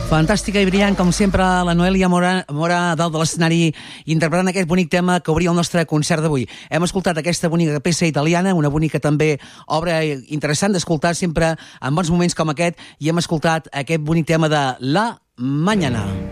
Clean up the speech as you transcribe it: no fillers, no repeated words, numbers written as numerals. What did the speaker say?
Fantàstica i brillant, com sempre, la Noelia Mora dalt de l'escenari interpretant aquest bonic tema que obria el nostre concert d'avui. Hem escoltat aquesta bonica peça italiana, una bonica també obra interessant d'escoltar sempre en bons moments com aquest, i hem escoltat aquest bonic tema de La Mañana.